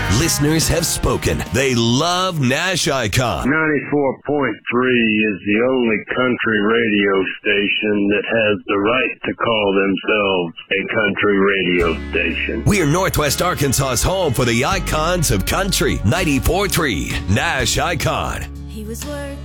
Listeners have spoken. They love Nash Icon. 94.3 is the only country radio station that has the right to call themselves a country radio station. We're Northwest Arkansas's home for the icons of country. 94.3 Nash Icon. He was working